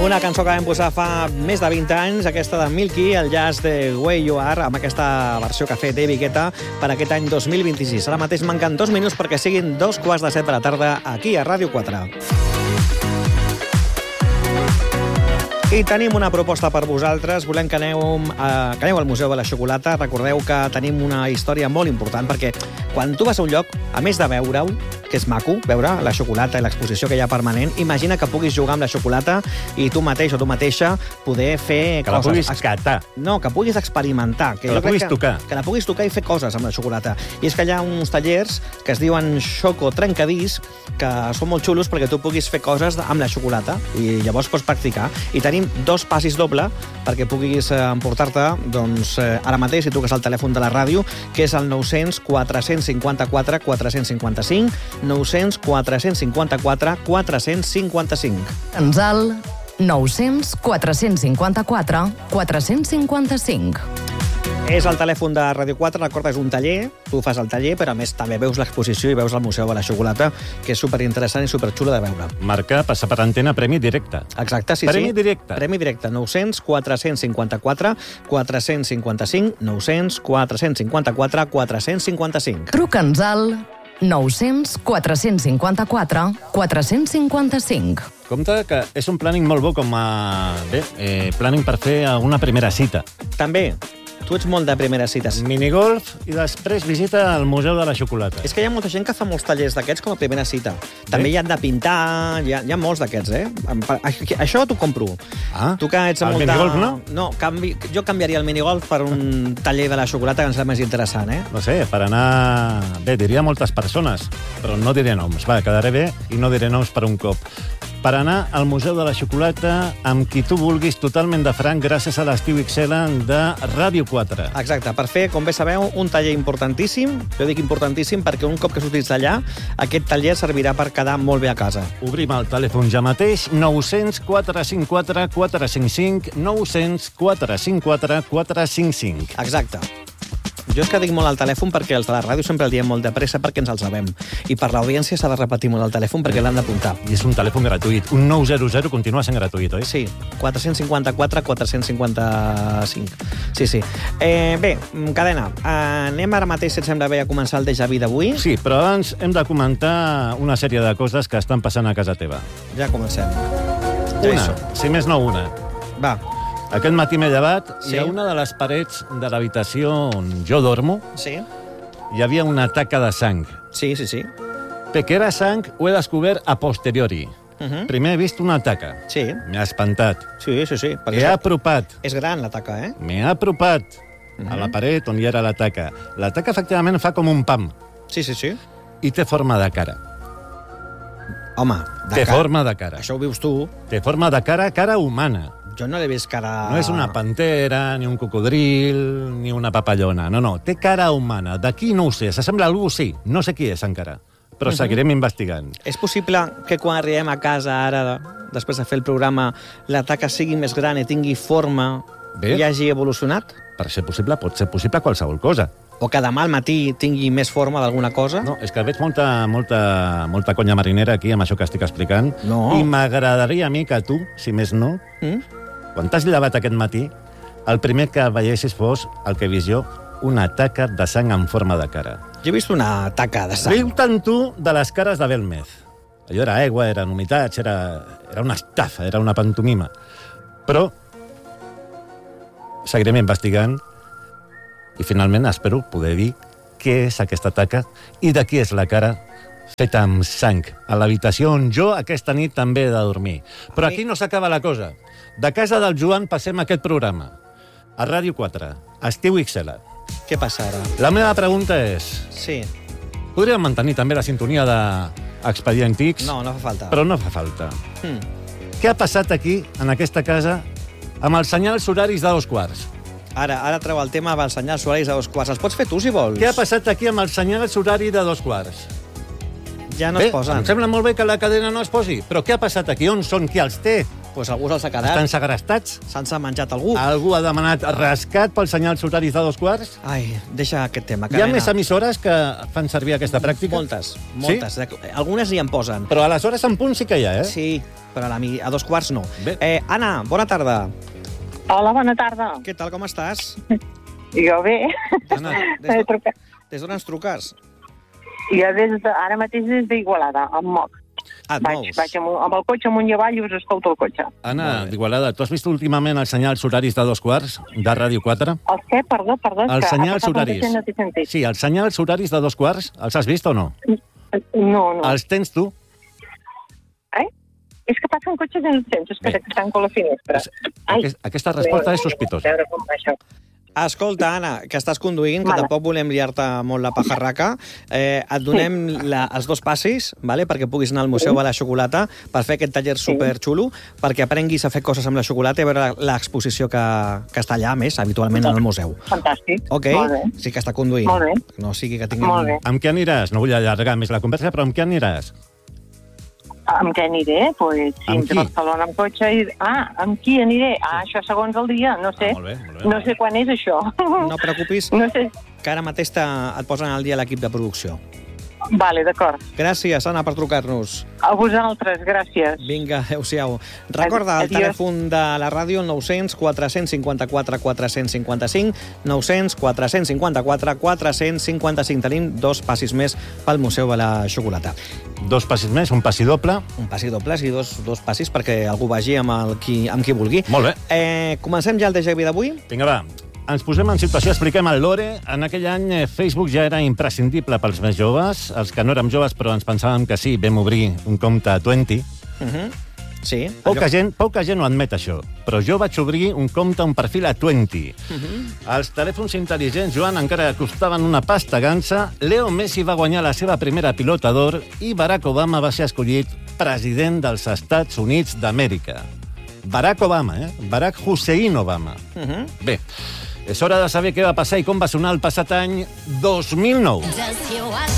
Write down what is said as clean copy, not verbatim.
Una cançó que vam posar fa més de 20 anys, aquesta de Milky, el jazz de Way You Are, amb aquesta versió que ha fet David Guetta per aquest any 2026. Ara mateix manquen 2 minuts perquè siguin 2:15 de la tarda aquí a Ràdio 4. I tenim una proposta per vosaltres. Volem que aneu al Museu de la Xocolata. Recordeu que tenim una història molt important, perquè quan tu vas a un lloc, a més de veure-ho, que és maco, veure la xocolata i l'exposició que hi ha permanent, imagina que puguis jugar amb la xocolata i tu mateix o tu mateixa poder fer que coses. Que la puguis catar. No, que puguis experimentar. Que la puguis tocar. Que la puguis tocar i fer coses amb la xocolata. I és que hi ha uns tallers que es diuen Xoco Trencadís, que són molt xulos perquè tu puguis fer coses amb la xocolata i llavors pots practicar. I tenim 2 passis doble perquè puguis emportar-te, doncs, ara mateix, si truques al telèfon de la ràdio, que és el 900 454 455, 900 454 455. Ansal 900 454 455. És el telèfon de Ràdio 4, recorda, és un taller, tu fas el taller, però a més també veus l'exposició i veus el Museu de la Xocolata, que és superinteressant i superxulo de veure. Marca, passa per antena, premi directe. Exacte, sí, premi sí. Directe. Premi directe, 900 454 455, 900 454 455. Truca'ns al 900 454 455. Compte que és un planning molt bo com a... planning per fer una primera cita. També. Tu ets molt de primeres cites. Minigolf i després visita al Museu de la Xocolata. És que hi ha molta gent que fa molts tallers d'aquests com a primera cita. També hi han de pintar, hi ha molts d'aquests, Això t'ho compro. Ah, tu que ets el minigolf no? No, jo canviaria el minigolf per un taller de la xocolata que em sembla més interessant, No sé, per anar... diria moltes persones, però no diré noms. Va, quedaré bé i no diré noms per un cop. Per anar al Museu de la Xocolata amb qui tu vulguis, totalment de franc, gràcies a l'Estiu XL de Ràdio 4. Exacte, per fer, com bé sabeu, un taller importantíssim. Jo dic importantíssim perquè un cop que sortís d'allà, aquest taller servirà per quedar molt bé a casa. Obrim el telèfon ja mateix, 900 454 455, 900 454 455. Exacte. Jo és que dic molt al telèfon perquè els de la ràdio sempre el diem molt de pressa perquè ens el sabem. I per l'audiència s'ha de repetir molt el telèfon perquè l'han d'apuntar. I és un telèfon gratuït. Un 900 continua sent gratuït, oi? Sí, 454 455. Sí. Bé, cadena, anem ara mateix, si et sembla bé, a començar el déjà vu d'avui? Sí, però abans hem de comentar una sèrie de coses que estan passant a casa teva. Ja comencem. Si més no una. Va. Aquest matí m'he llevat Sí. i a una de les parets de l'habitació on jo dormo Sí? hi havia una taca de sang. Sí. Bé, que era sang ho he descobert a posteriori. Primer he vist una taca. Sí. M'ha espantat. Sí. He apropat. És gran la taca, M'he apropat a la paret on hi era la taca. La taca, efectivament, fa com un pam. Sí. I té forma de cara. Home, Té forma de cara. Això ho vius tu. Té forma de cara humana. Jo no l'he vist cara... No és una pantera, ni un cocodril, ni una papallona. No, té cara humana. D'aquí no ho sé, s'assembla a algú, sí. No sé qui és encara, però seguirem investigant. És possible que quan arribem a casa ara, després de fer el programa, la taca sigui més gran i tingui forma i hagi evolucionat? Per ser possible, pot ser possible qualsevol cosa. O que demà al matí tingui més forma d'alguna cosa? No, és que veig molta conya marinera aquí amb això que estic explicant. No. I m'agradaria a mi que tu, si més no, quan t'has llevat aquest matí, el primer que veiessis fos el que he vist jo, una taca de sang en forma de cara. Jo he vist una taca de sang. Riu-te'n tu de les cares de Belmez. Allò era aigua, eren humitats, era una estafa, era una pantomima. Però seguirem investigant i finalment espero poder dir què és aquesta taca i de qui és la cara feta amb sang a l'habitació on jo aquesta nit també he de dormir. Però aquí no s'acaba la cosa. De casa del Joan passem aquest programa. A Ràdio 4, Estiu XL. Què passa ara? La meva pregunta és... Sí. Podríem mantenir també la sintonia d'Expedient X? No fa falta. Però no fa falta. Què ha passat aquí, en aquesta casa, amb els senyals horaris de 2:15? Ara treu el tema dels senyals horaris de 2:15. Els pots fer tu, si vols. Què ha passat aquí amb els senyals horari de 2:15? Ja no es posen. Em sembla molt bé que la cadena no es posi, però què ha passat aquí? On són? Qui els té? Pues algú se'ls ha quedat. Estan segrestats. S'han menjat algú. Algú ha demanat rescat pels senyals horaris de 2 quarts. Ai, deixa aquest tema. Hi ha més emissores que fan servir aquesta pràctica? Moltes. Algunes hi en posen. Però a les hores en punt sí que hi ha, eh? Sí, però a 2 quarts no. Bé. Anna, bona tarda. Hola, bona tarda. Què tal, com estàs? Jo bé. Anna, Des d'on ens truques? Jo ara mateix des d'Igualada, em moc. Et mous. Vaig amb el cotxe amunt i avall i us escolto el cotxe. Anna, d'Igualada, tu has vist últimament els senyals horaris de 2 quarts de Ràdio 4? Els què? Perdó, Els senyals ha passat horaris. un cotxe i no t'he sentit. Sí, els senyals horaris de 2 quarts, els has vist o no? No. Els tens tu? És que passen cotxes i no els sents, és que tanco la finestra. Aquesta resposta és sospitosa. A veure com va això. Escolta, Anna, que estàs conduint, que tampoc volem liar-te molt la pajarraca, et donem els 2 passis, vale? Perquè puguis anar al Museu de la Xocolata per fer aquest taller superxulo, perquè aprenguis a fer coses amb la xocolata i veure l'exposició que està allà, més, habitualment al museu. Fantàstic. Ok? Molt bé. Sí que està conduint. Molt bé. No sigui que tinguem... Molt bé. Amb què aniràs? No vull allargar més la conversa, però amb què aniràs? Amb què aniré? Pues, fins a Barcelona amb cotxe i... amb qui aniré? Això segons el dia, no sé. Molt bé. No sé quan és això. No et preocupis, No sé. que ara mateix et posen al dia l'equip de producció. Vale, d'acord. Gràcies, Anna, per trucar-nos. A vosaltres, gràcies. Vinga, adéu-siau. Recorda el telèfon de la ràdio, 900 454 455, 900 454 455. Tenim 2 passis més pel Museu de la Xocolata. 2 passis més, un passi doble. Un passi doble, sí, dos passis perquè algú vagi amb qui vulgui. Molt bé. Comencem ja el déjà vu d'avui? Vinga, va. Ens posem en situació, expliquem el lore. En aquell any Facebook ja era imprescindible pels més joves. Els que no érem joves, però ens pensàvem que sí, vam obrir un compte a 20. Sí. Poca gent ho admet, això. Però jo vaig obrir un compte, un perfil a 20. Els telèfons intel·ligents, Joan, encara costaven una pasta gansa. Leo Messi va guanyar la seva primera pilota d'or i Barack Obama va ser escollit president dels Estats Units d'Amèrica. Barack Obama, Barack Hussein Obama. Bé, és hora de saber què va passar i com va sonar el passat any 2009.